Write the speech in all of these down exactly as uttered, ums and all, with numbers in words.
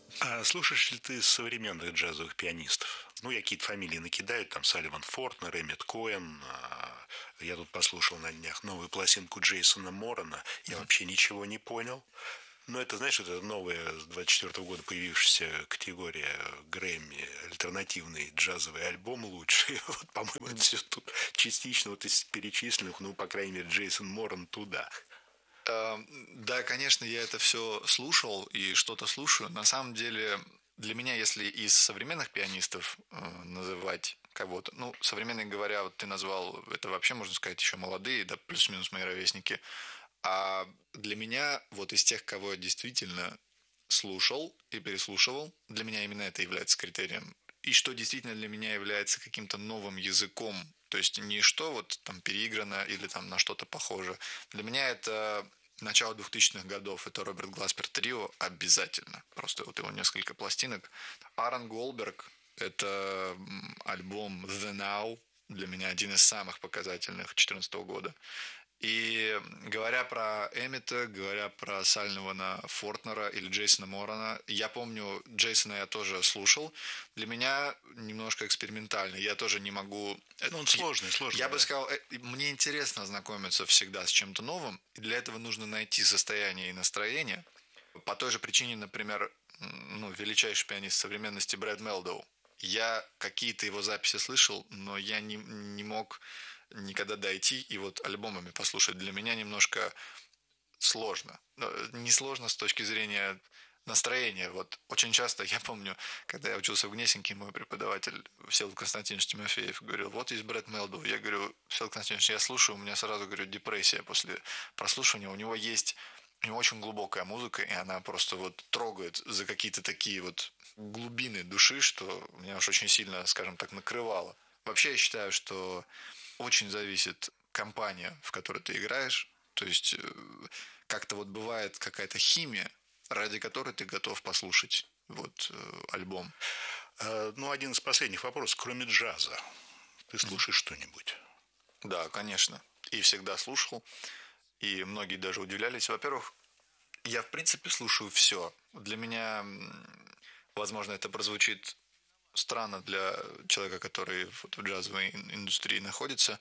А слушаешь ли ты современных джазовых пианистов? Ну, я какие-то фамилии накидаю, там Салливан Фортнер, Эммет Коэн. а, Я тут послушал на днях новую пластинку Джейсона Морана. Я Мгм. вообще ничего не понял. Но это, знаешь, это новая с двадцать четвёртого года появившаяся категория Грэмми, альтернативный джазовый альбом лучший. Вот, по-моему, это М, все тут частично вот из перечисленных, ну, по крайней мере, Джейсон Моран туда. а, Да, конечно, я это все слушал и что-то слушаю. На самом деле, для меня, если из современных пианистов э, называть кого-то, ну, современные говоря, вот ты назвал, это вообще, можно сказать, еще молодые, да, плюс-минус мои ровесники. А для меня, вот из тех, кого я действительно слушал и переслушивал, для меня именно это является критерием. И что действительно для меня является каким-то новым языком. То есть не что вот там переиграно или там на что-то похоже. Для меня это начало двухтысячных годов. Это Роберт Гласпер Трио обязательно. Просто вот его несколько пластинок. Аарон Голберг. Это альбом The Now. Для меня один из самых показательных две тысячи четырнадцатого года. И говоря про Эммета, говоря про Сальвана Фортнера или Джейсона Морана, я помню, Джейсона я тоже слушал. Для меня немножко экспериментально. Я тоже не могу... Ну, он сложный, сложный, Я бы да. сказал, э, мне интересно знакомиться всегда с чем-то новым. И для этого нужно найти состояние и настроение. По той же причине, например, ну, величайший пианист современности Брэд Мелдоу. Я какие-то его записи слышал, но я не, не мог никогда дойти и вот альбомами послушать. Для меня немножко сложно. Не сложно с точки зрения настроения. Вот очень часто, я помню, когда я учился в Гнесинке, мой преподаватель Всеволод Константинович Тимофеев говорил, вот есть Брэд Мелдоу. Я говорю, Всеволод Константинович, я слушаю, у меня сразу, говорю, депрессия после прослушивания. У него есть у него очень глубокая музыка, и она просто вот трогает за какие-то такие вот глубины души, что меня уж очень сильно, скажем так, накрывало. Вообще я считаю, что очень зависит компания, в которой ты играешь. То есть э, как-то вот бывает какая-то химия, ради которой ты готов послушать вот э, альбом. А, Ну, один из последних вопросов. Кроме джаза, ты Мгм. слушаешь что-нибудь? Да, конечно. И всегда слушал. И многие даже удивлялись. Во-первых, я в принципе слушаю все. Для меня, возможно, это прозвучит странно для человека, который вот в джазовой индустрии находится.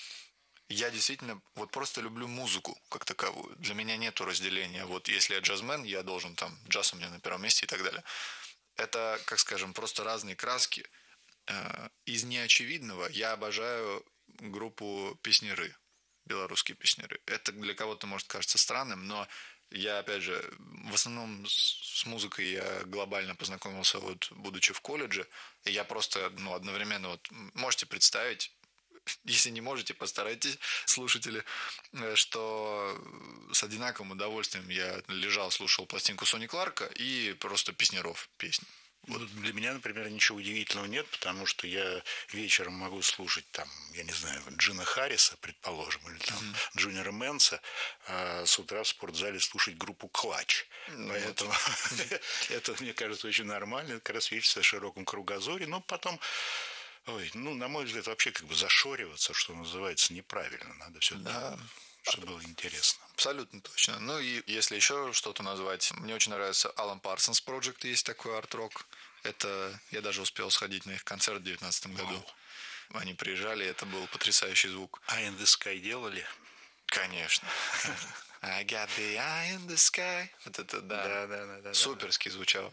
Я действительно вот просто люблю музыку как таковую. Для меня нету разделения. Вот если я джазмен, я должен там, джаз у меня на первом месте и так далее. Это, как скажем, просто разные краски. Э, Из неочевидного я обожаю группу «Песняры», белорусские песняры. Это для кого-то может кажется странным, но я, опять же, в основном с музыкой я глобально познакомился, вот, будучи в колледже. И я просто, ну, одновременно, вот, можете представить, если не можете, постарайтесь, слушатели, э, что с одинаковым удовольствием я лежал, слушал пластинку Сони Кларка и просто Песняров песни. Вот. Ну, для меня, например, ничего удивительного нет, потому что я вечером могу слушать там, я не знаю, Джина Харриса, предположим, или там Мгм. Джуниора Мэнса, а с утра в спортзале слушать группу «Клатч». Ну вот. Поэтому это, мне кажется, очень нормально, это как раз свидетельствует о широком кругозоре. Но потом, ой, ну, на мой взгляд, вообще как бы зашориваться, что называется, неправильно. Надо все-таки, Да, чтобы было интересно. абсолютно точно. Ну и если еще что-то назвать, мне очень нравится Alan Parsons Project, есть такой арт-рок. Это я даже успел сходить на их концерт в две тысячи девятнадцатом году. Вау. Они приезжали, это был потрясающий звук. А In the Sky делали? Конечно, конечно. I got the eye in the sky. Вот это, да, Да, да, да, да, да, да. суперски звучало.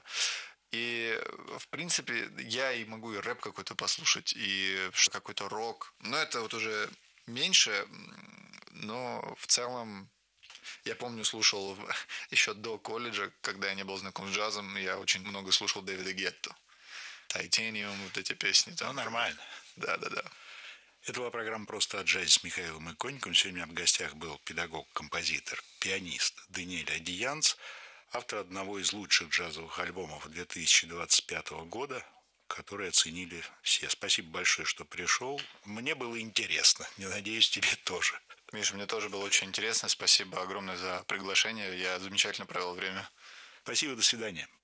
И, в принципе, я и могу и рэп какой-то послушать, и какой-то рок. Но это вот уже меньше, но в целом я помню, слушал еще до колледжа, когда я не был знаком с джазом, я очень много слушал Дэвида Гетто. Titanium, вот эти песни Ну, там. нормально. Да, да, да. Это была программа «Просто о джазе» с Михаилом Иконниковым. Сегодня у меня в гостях был педагог, композитор, пианист Даниэль Адиянц, автор одного из лучших джазовых альбомов две тысячи двадцать пятого года, которые оценили все. Спасибо большое, что пришел. Мне было интересно. Я надеюсь, тебе тоже. Миша, мне тоже было очень интересно. Спасибо огромное за приглашение. Я замечательно провел время. Спасибо, до свидания.